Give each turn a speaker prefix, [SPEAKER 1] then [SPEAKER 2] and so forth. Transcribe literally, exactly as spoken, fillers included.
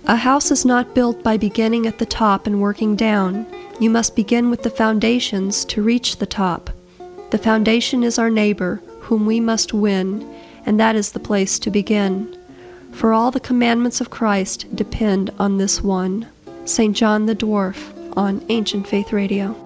[SPEAKER 1] A house is not built by beginning at the top and working down. You must begin with the foundations to reach the top. The foundation is our neighbor, whom we must win, and that is the place to begin. For all the commandments of Christ depend on this one. Saint John the Dwarf on Ancient Faith Radio.